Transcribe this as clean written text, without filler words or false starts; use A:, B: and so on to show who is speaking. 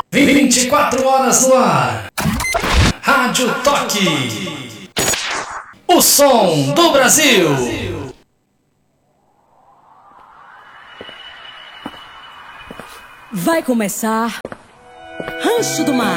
A: 24 horas no ar. Rádio Toque. O som do Brasil.
B: Vai começar Rancho do Mar.